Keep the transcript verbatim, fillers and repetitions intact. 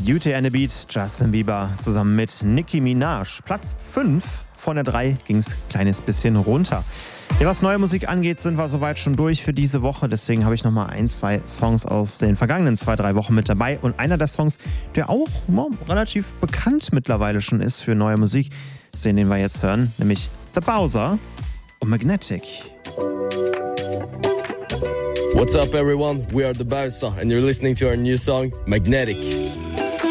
Beauty and the Beat, Justin Bieber zusammen mit Nicki Minaj. Platz fünf von der drei ging es ein kleines bisschen runter. Ja, was neue Musik angeht, sind wir soweit schon durch für diese Woche. Deswegen habe ich nochmal ein, zwei Songs aus den vergangenen zwei, drei Wochen mit dabei. Und einer der Songs, der auch no, relativ bekannt mittlerweile schon ist für neue Musik, ist den, den wir jetzt hören, nämlich The Bowser und Magnetic. What's up everyone, we are The Bowser and you're listening to our new song, Magnetic.